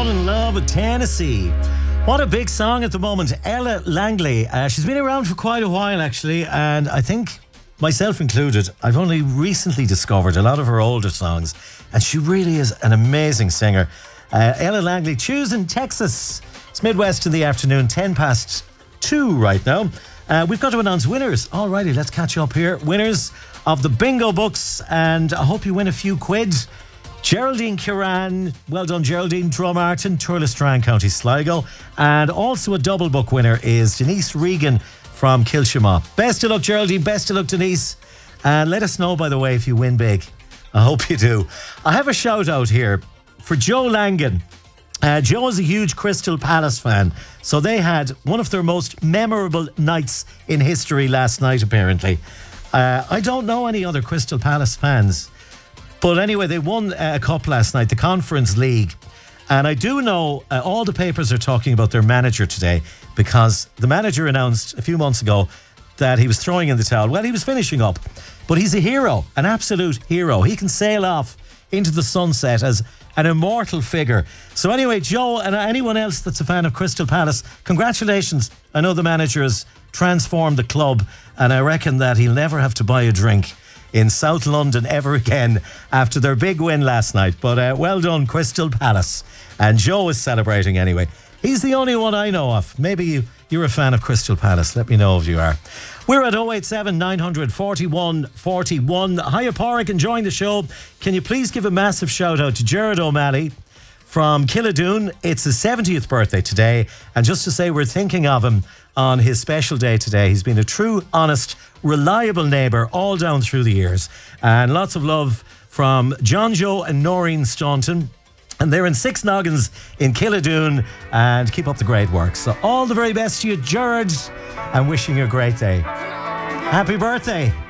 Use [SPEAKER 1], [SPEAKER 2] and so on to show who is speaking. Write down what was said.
[SPEAKER 1] in love with Tennessee. What a big song at the moment. Ella Langley. She's been around for quite a while, actually, and I think, myself included, I've only recently discovered a lot of her older songs, and she really is an amazing singer. Ella Langley, choosing Texas. It's Midwest in the afternoon, 2:10 right now. We've got to announce winners. Alrighty, let's catch up here. Winners of the bingo books, and I hope you win a few quid. Geraldine Curran, well done Geraldine, Drumartin, Turlestrane, County Sligo. And also a double book winner is Denise Regan from Kilshima. Best of luck Geraldine, best of luck Denise. And let us know, by the way, if you win big. I hope you do. I have a shout out here for Joe Langan. Joe is a huge Crystal Palace fan, so they had one of their most memorable nights in history last night, apparently. I don't know any other Crystal Palace fans, but anyway, they won a cup last night, the Conference League. And I do know all the papers are talking about their manager today, because the manager announced a few months ago that he was throwing in the towel. Well, he was finishing up, but he's a hero, an absolute hero. He can sail off into the sunset as an immortal figure. So anyway, Joe and anyone else that's a fan of Crystal Palace, congratulations. I know the manager has transformed the club, and I reckon that he'll never have to buy a drink in South London ever again after their big win last night. But well done, Crystal Palace. And Joe is celebrating anyway. He's the only one I know of. Maybe you're a fan of Crystal Palace. Let me know if you are. We're at 087 900 41 41. Hiya Pádraig, enjoying the show. Can you please give a massive shout out to Gerard O'Malley from Killadoon? It's his 70th birthday today. And just to say, we're thinking of him on his special day today. He's been a true, honest, reliable neighbour all down through the years. And lots of love from John Joe and Noreen Staunton. And they're in Six Noggins in Killadoon, and keep up the great work. So all the very best to you, Gerard, and wishing you a great day. Happy birthday.